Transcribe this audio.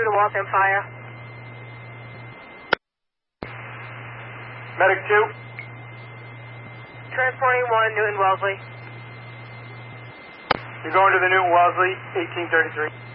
through to Waltham Fire. Medic 2. Transporting 1, Newton Wellesley. You're going to the Newton Wellesley, 1833.